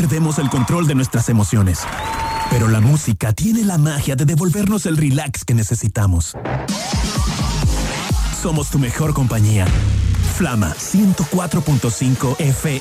perdemos el control de nuestras emociones. Pero la música tiene la magia de devolvernos el relax que necesitamos. Somos tu mejor compañía. Flama 104.5 FM.